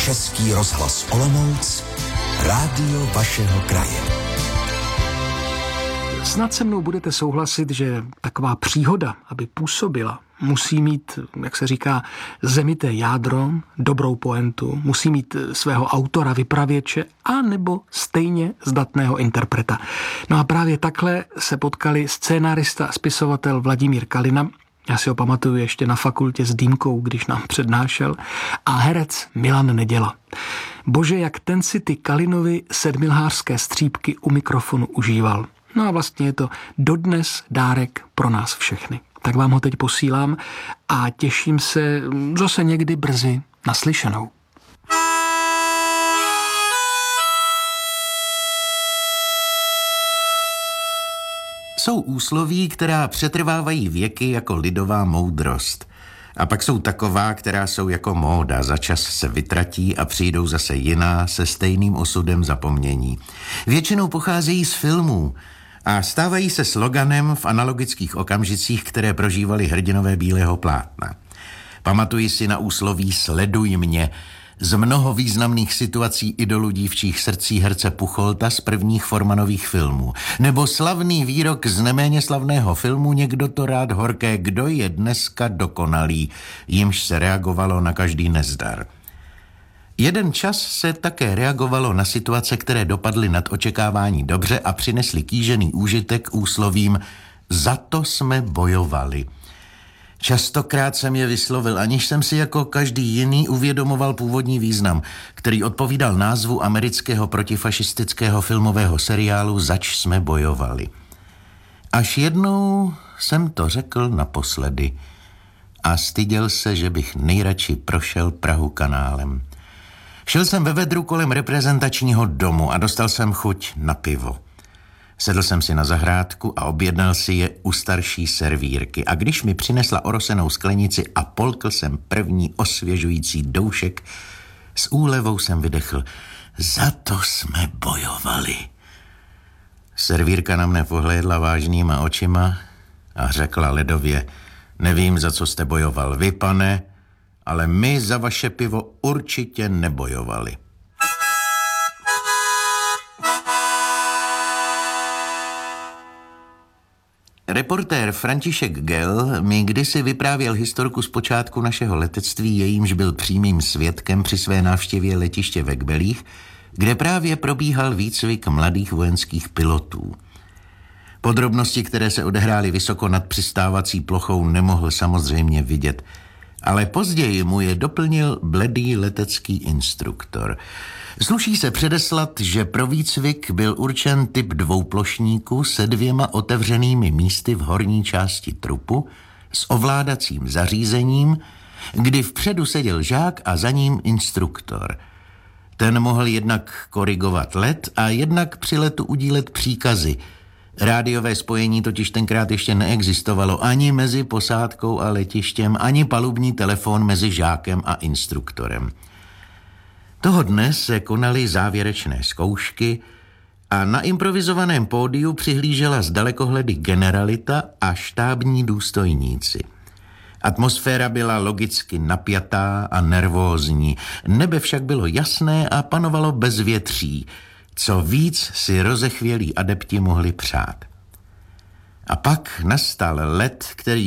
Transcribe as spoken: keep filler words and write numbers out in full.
Český rozhlas Olomouc, rádio vašeho kraje. Snad se mnou budete souhlasit, že taková příhoda, aby působila, musí mít, jak se říká, zemité jádro, dobrou poentu, musí mít svého autora, vypravěče a nebo stejně zdatného interpreta. No a právě takhle se potkali scénárista a spisovatel Vladimír Kalina, já si ho pamatuju ještě na fakultě s Dýmkou, když nám přednášel, a herec Milan Neděla. Bože, jak ten si ty Kalinovi sedmilhářské střípky u mikrofonu užíval. No a vlastně je to dodnes dárek pro nás všechny. Tak vám ho teď posílám a těším se zase někdy brzy naslyšenou. Jsou úsloví, která přetrvávají věky jako lidová moudrost. A pak jsou taková, která jsou jako móda, za čas se vytratí a přijdou zase jiná se stejným osudem zapomnění. Většinou pocházejí z filmů a stávají se sloganem v analogických okamžicích, které prožívali hrdinové bílého plátna. Pamatuji si na úsloví Sleduj mě z mnoho významných situací idolů dívčích srdcí herce Pucholta z prvních Formanových filmů. Nebo slavný výrok z neméně slavného filmu Někdo to rád horké, kdo je dneska dokonalý, jimž se reagovalo na každý nezdar. Jeden čas se také reagovalo na situace, které dopadly nad očekávání dobře a přinesly kýžený úžitek úslovím Za to jsme bojovali. Častokrát jsem je vyslovil, aniž jsem si jako každý jiný uvědomoval původní význam, který odpovídal názvu amerického protifašistického filmového seriálu Zač jsme bojovali. Až jednou jsem to řekl naposledy a styděl se, že bych nejradši prošel Prahu kanálem. Šel jsem ve vedru kolem reprezentačního domu a dostal jsem chuť na pivo. Sedl jsem si na zahrádku a objednal si je u starší servírky. A když mi přinesla orosenou sklenici a polkl jsem první osvěžující doušek, s úlevou jsem vydechl. Za to jsme bojovali. Servírka na mne pohlédla vážnýma očima a řekla ledově, nevím, za co jste bojoval vy, pane, ale my za vaše pivo určitě nebojovali. Reportér František Gell mi kdysi vyprávěl historku z počátku našeho letectví, jejímž byl přímým svědkem při své návštěvě letiště ve Kbelích, kde právě probíhal výcvik mladých vojenských pilotů. Podrobnosti, které se odehrály vysoko nad přistávací plochou, nemohl samozřejmě vidět, ale později mu je doplnil bledý letecký instruktor. Sluší se předeslat, že pro výcvik byl určen typ dvouplošníku se dvěma otevřenými místy v horní části trupu s ovládacím zařízením, kdy vpředu seděl žák a za ním instruktor. Ten mohl jednak korigovat let a jednak při letu udílet příkazy. Rádiové spojení totiž tenkrát ještě neexistovalo ani mezi posádkou a letištěm, ani palubní telefon mezi žákem a instruktorem. Toho dne se konaly závěrečné zkoušky a na improvizovaném pódiu přihlížela z dalekohledy generalita a štábní důstojníci. Atmosféra byla logicky napjatá a nervózní, nebe však bylo jasné a panovalo bezvětří, co víc si rozechvělí adepti mohli přát. A pak nastal let, který